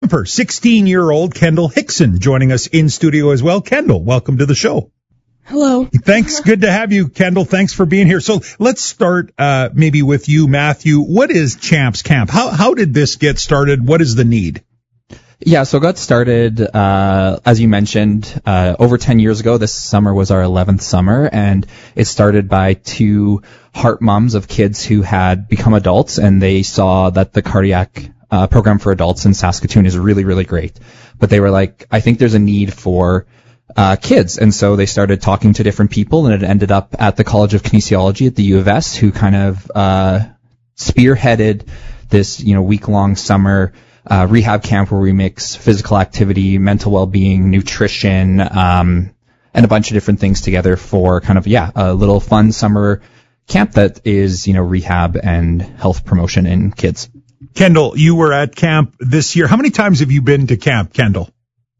camper, 16-year-old Kendall Hickson, joining us in studio as well. Kendall, welcome to the show. Hello. Thanks. Good to have you, Kendall. Thanks for being here. So let's start maybe with you, Matthew. What is Champs Camp? How did this get started? What is the need? Yeah, so it got started, as you mentioned, over 10 years ago. This summer was our 11th summer, and it started by two heart moms of kids who had become adults, and they saw that the cardiac program for adults in Saskatoon is really, really great. But they were like, I think there's a need for kids. And so they started talking to different people, and it ended up at the College of Kinesiology at the U of S, who kind of spearheaded this, week-long summer rehab camp where we mix physical activity, mental well-being, nutrition, and a bunch of different things together for kind of, a little fun summer camp that is, rehab and health promotion in kids. Kendall, you were at camp this year. How many times have you been to camp, Kendall?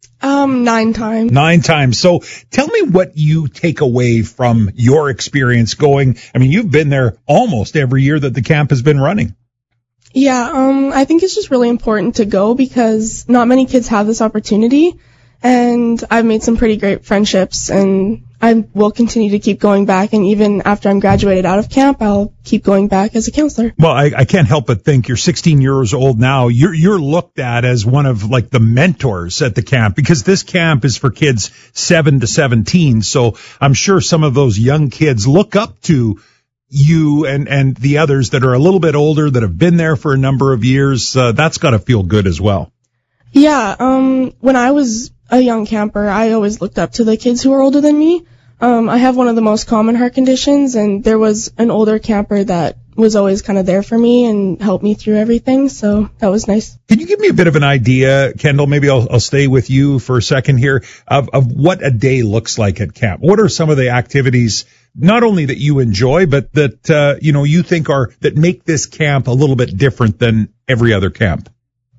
9 times. 9 times. So tell me what you take away from your experience going. I mean, you've been there almost every year that the camp has been running. Yeah, I think it's just really important to go because not many kids have this opportunity, and I've made some pretty great friendships, and I will continue to keep going back, and even after I'm graduated out of camp, I'll keep going back as a counselor. Well, I can't help but think you're 16 years old now. You're looked at as one of like the mentors at the camp because this camp is for kids 7 to 17. So I'm sure some of those young kids look up to you and the others that are a little bit older that have been there for a number of years. That's got to feel good as well. Yeah, when I was a young camper, I always looked up to the kids who are older than me. I have one of the most common heart conditions, and there was an older camper that was always kind of there for me and helped me through everything, so that was nice. Can you give me a bit of an idea, Kendall? Maybe I'll stay with you for a second here of what a day looks like at camp. What are some of the activities, not only that you enjoy, but that, you think that make this camp a little bit different than every other camp?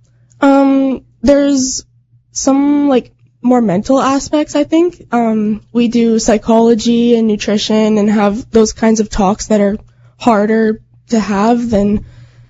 There's some, more mental aspects, I think. We do psychology and nutrition and have those kinds of talks that are harder to have than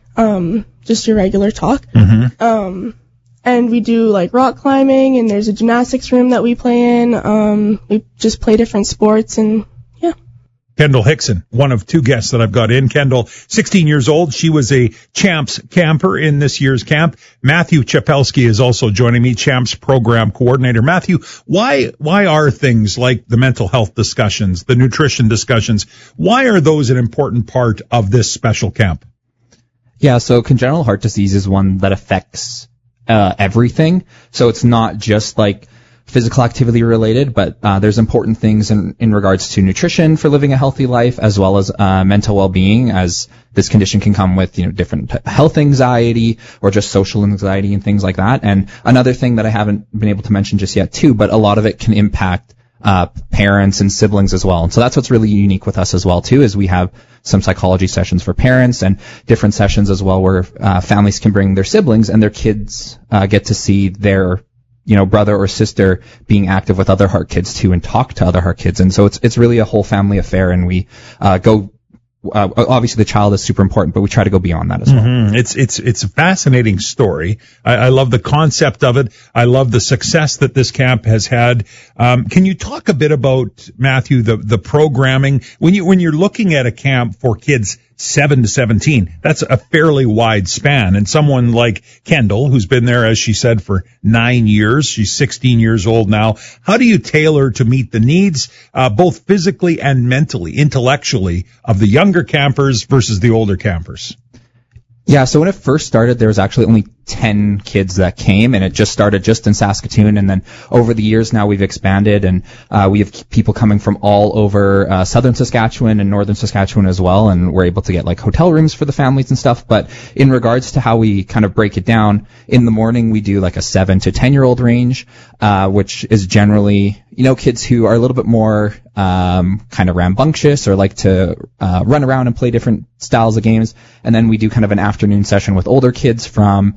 just your regular talk. Mm-hmm. And we do rock climbing, and there's a gymnastics room that we play in. We just play different sports, and yeah. Kendall Hickson, one of 2 guests that I've got in. Kendall, 16 years old. She was a Champs camper in this year's camp. Matthew Chapelski is also joining me, Champs program coordinator. Matthew, why are things like the mental health discussions, the nutrition discussions, why are those an important part of this special camp? Yeah, so congenital heart disease is one that affects everything. So it's not just physical activity related, but there's important things in regards to nutrition for living a healthy life, as well as mental well-being, as this condition can come with different health anxiety or just social anxiety and things like that. And another thing that I haven't been able to mention just yet too, but a lot of it can impact parents and siblings as well. And so that's what's really unique with us as well too, is we have some psychology sessions for parents and different sessions as well where families can bring their siblings and their kids get to see their brother or sister being active with other heart kids too and talk to other heart kids. And so it's really a whole family affair, and we go obviously the child is super important, but we try to go beyond that as well. Mm-hmm. It's a fascinating story. I love the concept of it. I love the success that this camp has had. Can you talk a bit about, Matthew, the programming? When you're looking at a camp for kids 7 to 17, that's a fairly wide span. And someone like Kendall, who's been there, as she said, for 9 years, she's 16 years old now. How do you tailor to meet the needs, both physically and mentally, intellectually, of the younger campers versus the older campers? Yeah, so when it first started, there was actually only 10 kids that came, and it just started just in Saskatoon. And then over the years now we've expanded, and we have people coming from all over southern Saskatchewan and northern Saskatchewan as well, and we're able to get hotel rooms for the families and stuff. But in regards to how we kind of break it down, in the morning we do a 7 to 10-year-old range, which is generally, kids who are a little bit more kind of rambunctious or like to run around and play different styles of games. And then we do kind of an afternoon session with older kids from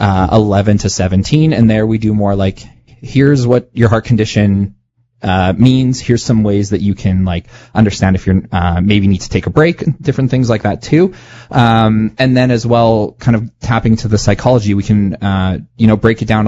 11 to 17, and there we do more here's what your heart condition means. Here's some ways that you can understand if you're maybe need to take a break, different things like that too. And then as well, kind of tapping to the psychology, we can break it down